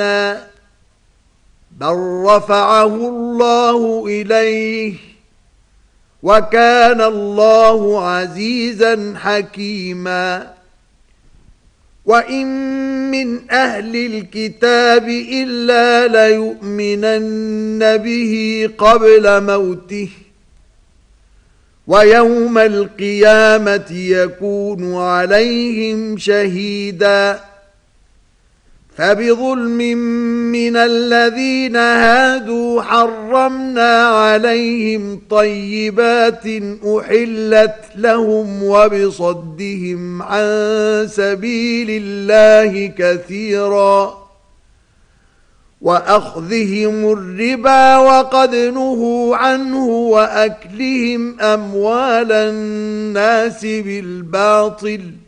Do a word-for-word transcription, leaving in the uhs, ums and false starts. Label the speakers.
Speaker 1: بل رفعه الله إليه وكان الله عزيزا حكيما وإن من أهل الكتاب إلا ليؤمنن به قبل موته ويوم القيامة يكون عليهم شهيدا فبظلم من الذين هادوا حرمنا عليهم طيبات أحلت لهم وبصدهم عن سبيل الله كثيرا وأخذهم الربا وقد نهوا عنه وأكلهم أموال الناس بالباطل